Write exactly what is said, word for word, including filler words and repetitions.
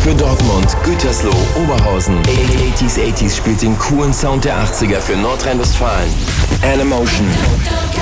Für Dortmund, Gütersloh, Oberhausen. achtziger achtziger spielt den coolen Sound der achtziger für Nordrhein-Westfalen. Animotion.